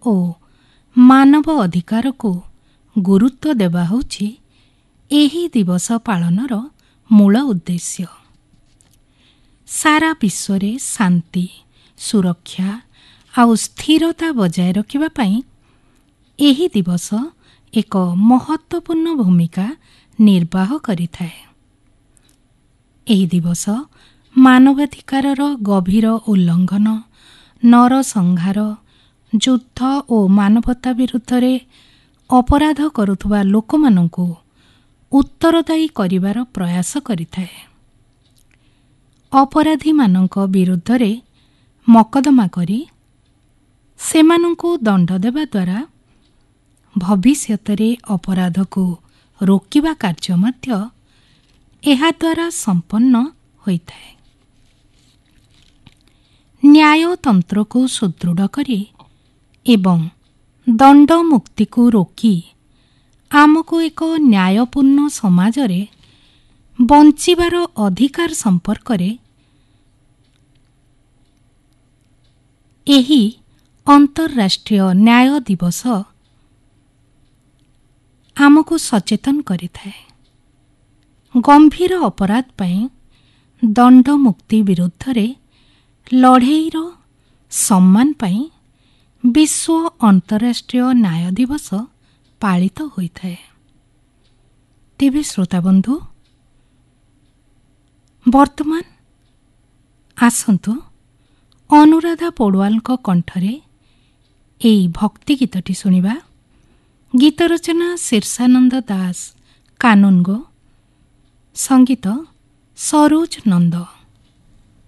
ଓ ମାନବ ଅଧିକାରକୁ ଗୁରୁତ୍ୱ ଦେବା ହେଉଛି ଏହି ଦିବସ ପାଳନର ମୂଳ ଉଦ୍ଦେଶ୍ୟ। ସାରା ବିଶ୍ୱରେ ଶାନ୍ତି, ସୁରକ୍ଷା ଆଉ ସ୍ଥିରତା ବଜାୟ ରଖିବା ପାଇଁ ଏହି ଦିବସ ଏକ ମହତ୍ତ୍ୱପୂର୍ଣ୍ଣ ଭୂମିକା ନିର୍ବାହ କରିଥାଏ। ଏହି ଦିବସ ମାନବାଧିକାରର ଗଭୀର ଉଲ୍ଲଙ୍ଘନ, ନରସଂହାର, ଯୁଦ୍ଧ ଓ ମାନବତା ବିରୁଦ୍ଧରେ ଅପରାଧ କରୁଥିବା ଲୋକମାନଙ୍କୁ ଉତ୍ତରଦାୟୀ କରିବାର ପ୍ରୟାସ କରିଥାଏ। ଅପରାଧୀମାନଙ୍କ ବିରୁଦ୍ଧରେ ମକଦ୍ଦମା କରି ସେମାନଙ୍କୁ ଦଣ୍ଡ ଦେବା ଦ୍ୱାରା ଭବିଷ୍ୟତରେ ଅପରାଧକୁ ରୋକିବା କାର୍ଯ୍ୟ ମଧ୍ୟ ଏହାଦ୍ୱାରା ସମ୍ପନ୍ନ ହୋଇଥାଏ। ନ୍ୟାୟତନ୍ତ୍ରକୁ ସୁଦୃଢ଼ କରି ଏବଂ ଦଣ୍ଡମୁକ୍ତିକୁ ରୋକି ଆମକୁ ଏକ ନ୍ୟାୟପୂର୍ଣ୍ଣ ସମାଜରେ ବଞ୍ଚିବାର ଅଧିକାର ସମ୍ପର୍କରେ ଏହି ଅନ୍ତର୍ରାଷ୍ଟ୍ରୀୟ ନ୍ୟାୟ ଦିବସ ଆମକୁ ସଚେତନ କରିଥାଏ। ଗମ୍ଭୀର ଅପରାଧ ପାଇଁ ଦଣ୍ଡମୁକ୍ତି ବିରୁଦ୍ଧରେ ଲଢ଼େଇର ସମ୍ମାନ ପାଇଁ ବିଶ୍ୱ ଅନ୍ତର୍ରାଷ୍ଟ୍ରୀୟ ନ୍ୟାୟ ଦିବସ ପାଳିତ ହୋଇଥାଏ। ତେବେ ଶ୍ରୋତାବନ୍ଧୁ, ବର୍ତ୍ତମାନ ଆସନ୍ତୁ ଅନୁରାଧା ପୌଡୱାଲଙ୍କ କଣ୍ଠରେ ଏହି ଭକ୍ତି ଗୀତଟି ଶୁଣିବା। ଗୀତ ରଚନା ଶୀର୍ଷାନନ୍ଦ ଦାସ କାନୁନଗୋ, ସଙ୍ଗୀତ ସରୋଜ ନନ୍ଦ।